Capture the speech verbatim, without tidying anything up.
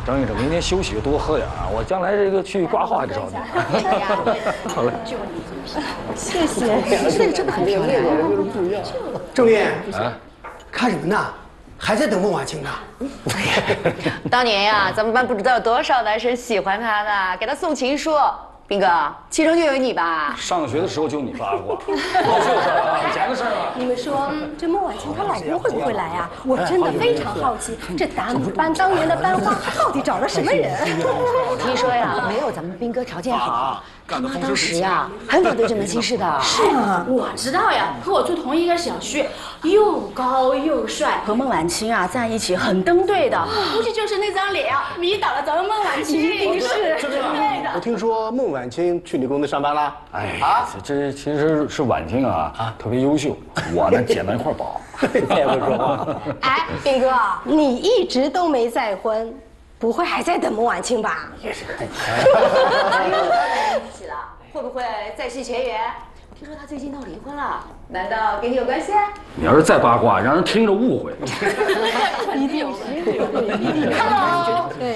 张医生，明天休息多喝点啊，我将来这个去挂号还得找你。好嘞， 谢谢，这个真的很漂亮。 就是不一样。郑丽， 啊， 看什么呢？还在等孟晚清呢？ 当年呀，咱们班不知道有多少男生喜欢他呢，给他送情书。斌哥，其中就有你吧？ 上学的时候就你发过，都是事儿啊，以前的事儿啊。 你们说这孟晚清她老公会不会来啊？我真的非常好奇，这咱们班当年的班花到底找了什么人？ 听说呀，没有咱们斌哥条件好，他妈当时呀很反对这门亲事的。 是吗？ 我知道呀，和我住同一个小区，又高又帅，和孟晚清啊在一起很登对的。估计就是那张脸啊，迷倒了咱们孟晚清。一定是对的。 我听说孟晚清去你公司上班啦？ 哎呀，这这其实是婉清啊，啊，特别优秀，我呢捡到一块宝。 你也会说话。 哎，斌哥，你一直都没再婚，不会还在等孟晚清吧？ 在一起了，会不会再续前缘？听说他最近闹离婚了，难道跟你有关系？ 你要是再八卦，让人听着误会。 一定是，一定是。